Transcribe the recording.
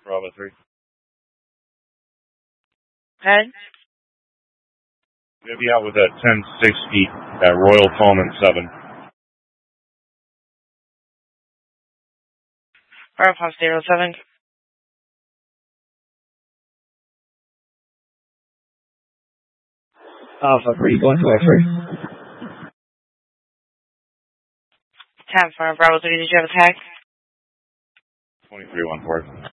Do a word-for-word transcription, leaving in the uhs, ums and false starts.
Bravo three. Head? We'll be out with a ten sixty at Royal Tallman seven. Bravo five zero seven. Alpha three, going to X ray. Tab for Bravo three, did you have a tag? twenty-three one four.